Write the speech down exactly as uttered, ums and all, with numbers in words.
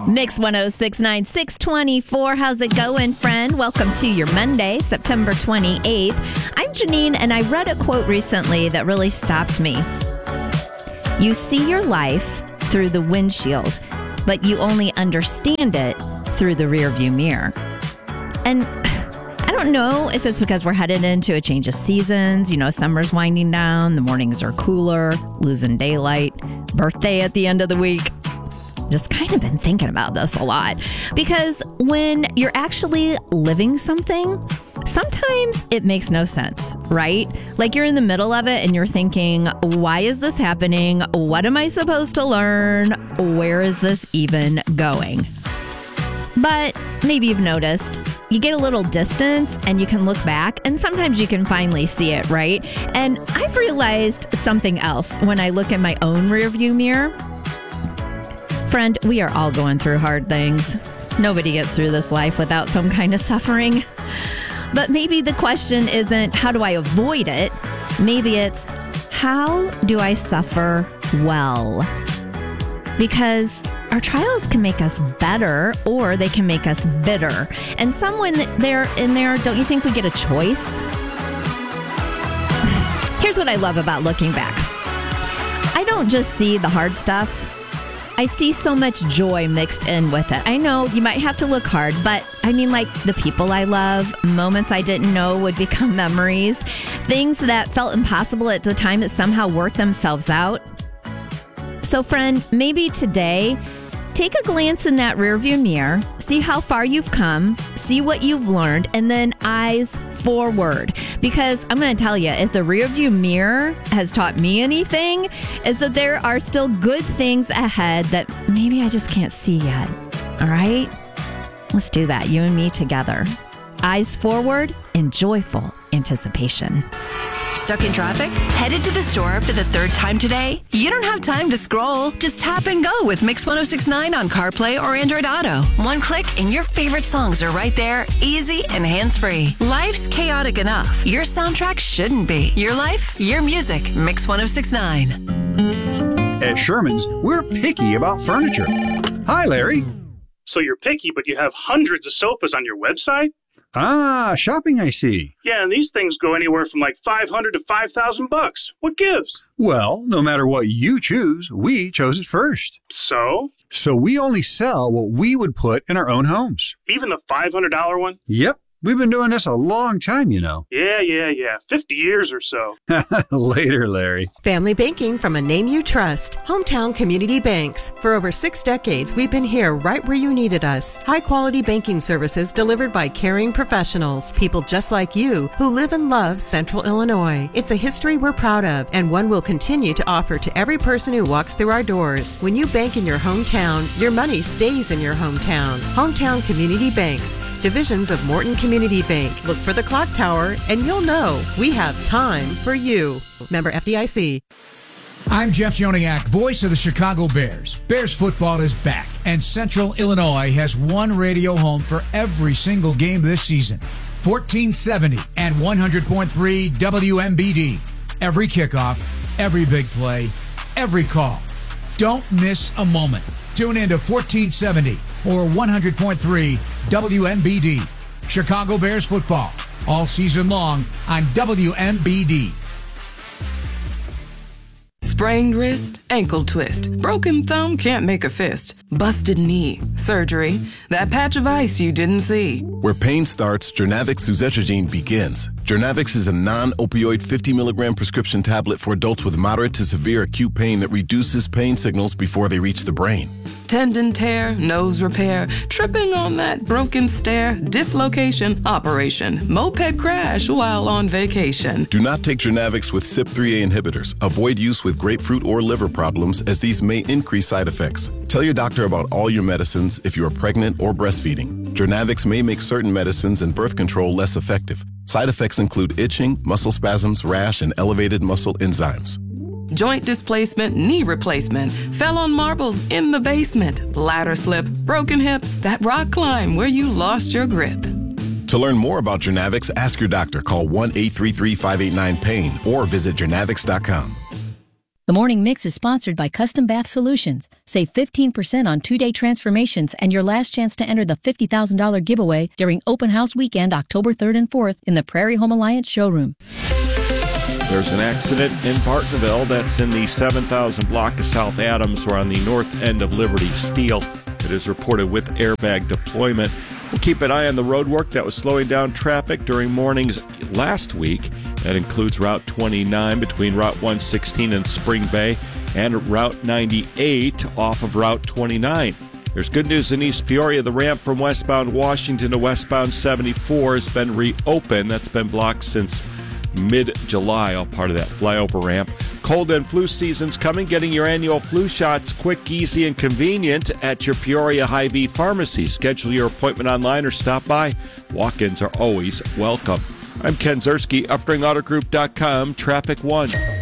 Mix one oh six point nine, six twenty-four. How's it going, friend? Welcome to your Monday, September twenty-eighth. I'm Janine, and I read a quote recently that really stopped me. You see your life through the windshield, but you only understand it through the rearview mirror. And I don't know if it's because we're headed into a change of seasons. You know, summer's winding down, the mornings are cooler, losing daylight, birthday at the end of the week. Just kind of been thinking about this a lot, because when you're actually living something, sometimes it makes no sense, right? Like you're in the middle of it and you're thinking, why is this happening? What am I supposed to learn? Where is this even going? But maybe you've noticed you get a little distance and you can look back, and sometimes you can finally see it, right? And I've realized something else when I look in my own rearview mirror. Friend, we are all going through hard things. Nobody gets through this life without some kind of suffering. But maybe the question isn't, how do I avoid it? Maybe it's, how do I suffer well? Because our trials can make us better, or they can make us bitter. And someone there in there, don't you think we get a choice? Here's what I love about looking back. I don't just see the hard stuff. I see so much joy mixed in with it. I know you might have to look hard, but I mean, like the people I love, moments I didn't know would become memories, things that felt impossible at the time that somehow worked themselves out. So friend, maybe today, take a glance in that rearview mirror, see how far you've come, see what you've learned, and then eyes forward. Because I'm going to tell you, if the rearview mirror has taught me anything, is that there are still good things ahead that maybe I just can't see yet. All right? Let's do that, you and me together. Eyes forward in joyful anticipation. Stuck in traffic? Headed to the store for the third time today? You don't have time to scroll. Just tap and go with Mix one oh six point nine on CarPlay or Android Auto. One click and your favorite songs are right there, easy and hands-free. Life's chaotic enough. Your soundtrack shouldn't be. Your life, your music. Mix one oh six point nine. At Sherman's, we're picky about furniture. Hi, Larry. So you're picky, but you have hundreds of sofas on your website? Ah, shopping, I see. Yeah, and these things go anywhere from like five hundred to five thousand bucks. What gives? Well, no matter what you choose, we chose it first. So? So we only sell what we would put in our own homes. Even the five hundred dollars one? Yep. We've been doing this a long time, you know. Yeah, yeah, yeah. fifty years or so. Later, Larry. Family banking from a name you trust. Hometown Community Banks. For over six decades, we've been here right where you needed us. High-quality banking services delivered by caring professionals. People just like you who live and love Central Illinois. It's a history we're proud of, and one we'll continue to offer to every person who walks through our doors. When you bank in your hometown, your money stays in your hometown. Hometown Community Banks. Divisions of Morton Community Bank. Look for the clock tower and you'll know we have time for you. Member F D I C. I'm Jeff Joniak, voice of the Chicago Bears. Bears football is back, and Central Illinois has one radio home for every single game this season. fourteen seventy and one hundred point three W M B D. Every kickoff, every big play, every call. Don't miss a moment. Tune in to fourteen seventy or one hundred point three W M B D. Chicago Bears football, all season long on W M B D. Sprained wrist, ankle twist, broken thumb, can't make a fist, busted knee, surgery, that patch of ice you didn't see. Where pain starts, Jernavix suzetrigine begins. Jernavix is a non-opioid fifty milligram prescription tablet for adults with moderate to severe acute pain that reduces pain signals before they reach the brain. Tendon tear, nose repair, tripping on that broken stair, dislocation, operation, moped crash while on vacation. Do not take Jernavix with C Y P three A inhibitors. Avoid use with grapefruit or liver problems, as these may increase side effects. Tell your doctor about all your medicines if you are pregnant or breastfeeding. Jernavix may make certain medicines and birth control less effective. Side effects include itching, muscle spasms, rash, and elevated muscle enzymes. Joint displacement, knee replacement, fell on marbles in the basement, ladder slip, broken hip, that rock climb where you lost your grip. To learn more about Jernavix, ask your doctor. Call one eight three three, five eight nine, PAIN or visit Jernavix dot com. The Morning Mix is sponsored by Custom Bath Solutions. Save fifteen percent on two-day transformations and your last chance to enter the fifty thousand dollars giveaway during Open House Weekend, October third and fourth in the Prairie Home Alliance showroom. There's an accident in Bartonville. That's in the seven thousand block of South Adams or on the north end of Liberty Steel. It is reported with airbag deployment. We'll keep an eye on the road work that was slowing down traffic during mornings last week. That includes Route twenty-nine between Route one sixteen and Spring Bay and Route ninety-eight off of Route twenty-nine. There's good news in East Peoria. The ramp from westbound Washington to westbound seventy-four has been reopened. That's been blocked since mid-July, all part of that flyover ramp. Cold and flu season's coming. Getting your annual flu shots quick, easy, and convenient at your Peoria Hy-Vee pharmacy. Schedule your appointment online or stop by. Walk-ins are always welcome. I'm Ken Zerski, Uffring Auto Group dot com, Traffic One.